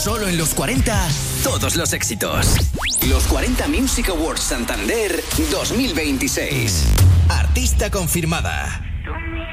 Solo en los 40, todos los éxitos. Los 40 Music Awards Santander 2026. Artista confirmada.